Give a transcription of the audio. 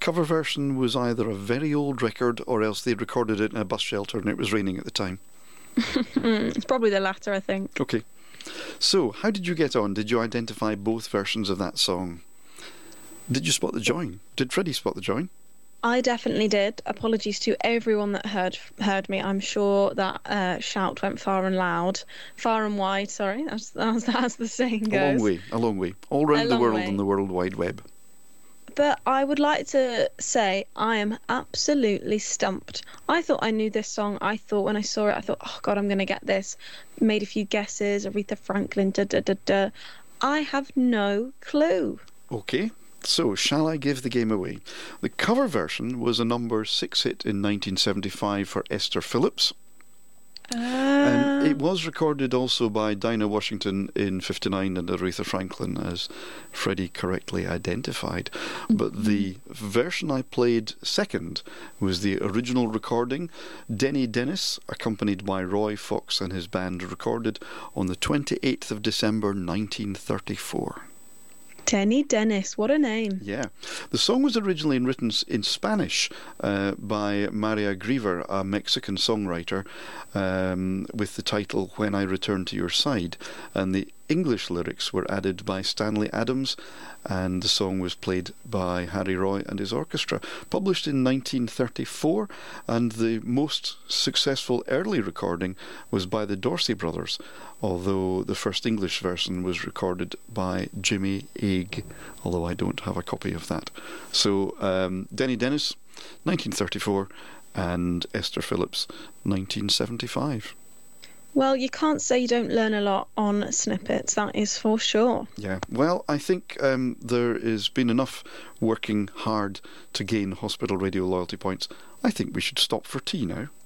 cover version was either a very old record or else they'd recorded it in a bus shelter and it was raining at the time? It's probably the latter, I think. Okay. So, how did you get on? Did you identify both versions of that song? Did you spot the join? Did Freddie spot the join? I definitely did. Apologies to everyone that heard me. I'm sure that shout went far and wide. Sorry, as the saying goes. A long way, all round the world way. on the World Wide Web. But I would like to say I am absolutely stumped. I thought I knew this song. I thought when I saw it, I thought, oh God, I'm going to get this. Made a few guesses. Aretha Franklin. I have no clue. Okay. So, shall I give the game away? The cover version was a number 6 hit in 1975 for Esther Phillips. It was recorded also by Dinah Washington in 59 and Aretha Franklin, as Freddie correctly identified. But the version I played second was the original recording. Denny Dennis, accompanied by Roy Fox and his band, recorded on the 28th of December 1934. Denny Dennis, what a name. Yeah. The song was originally written in Spanish by Maria Griever, a Mexican songwriter, with the title When I Return to Your Side. And the English lyrics were added by Stanley Adams, and the song was played by Harry Roy and his orchestra. Published in 1934, and the most successful early recording was by the Dorsey Brothers, although the first English version was recorded by Jimmy Aig, although I don't have a copy of that. So, Denny Dennis, 1934, and Esther Phillips, 1975. Well, you can't say you don't learn a lot on snippets, that is for sure. Yeah, well, I think there has been enough working hard to gain Hospital Radio loyalty points. I think we should stop for tea now.